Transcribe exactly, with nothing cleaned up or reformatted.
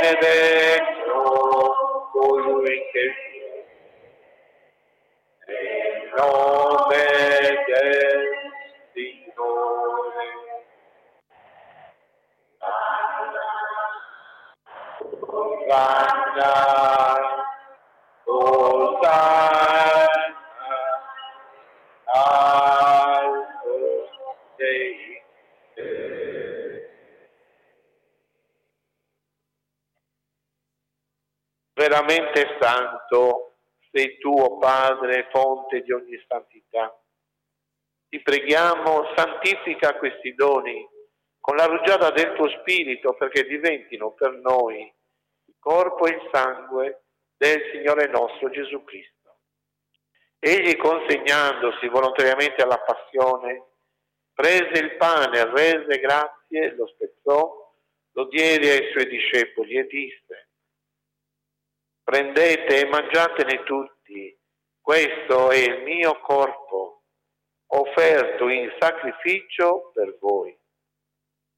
benedetto colui che nel nome del Signore. Hosanna, Hosanna, Alto Dei. Veramente santo sei tu, o Padre, fonte di ogni santità. Ti preghiamo, santifica questi doni con la rugiada del tuo Spirito, perché diventino per noi il corpo e il sangue del Signore nostro Gesù Cristo. Egli, consegnandosi volontariamente alla passione, prese il pane, rese grazie, lo spezzò, lo diede ai suoi discepoli e disse: prendete e mangiatene tutti, questo è il mio corpo, offerto in sacrificio per voi.